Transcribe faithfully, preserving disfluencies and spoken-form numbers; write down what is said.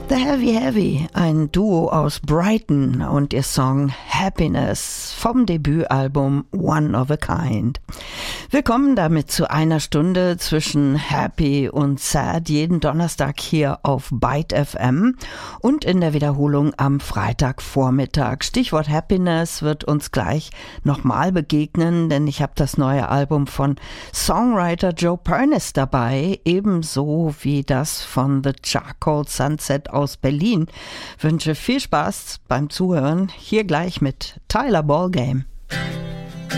The Heavy Heavy, ein Duo aus Brighton und ihr Song Happiness vom Debütalbum One of a Kind. Wir kommen damit zu einer Stunde zwischen Happy und Sad jeden Donnerstag hier auf Byte F M und in der Wiederholung am Freitagvormittag. Stichwort Happiness wird uns gleich nochmal begegnen, denn ich habe das neue Album von Songwriter Joe Pernice dabei, ebenso wie das von The Charcoal Sunset aus Berlin. Wünsche viel Spaß beim Zuhören. Hier gleich mit Tyler Ballgame.